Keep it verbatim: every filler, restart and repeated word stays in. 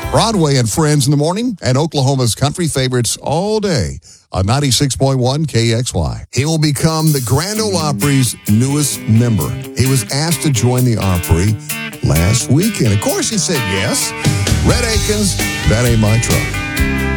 Broadway and Friends in the morning, and Oklahoma's country favorites all day on ninety-six point one K X Y. He will become the Grand Ole Opry's newest member. He was asked to join the Opry last weekend. Of course, he said yes. Red Akins, That Ain't My Truck.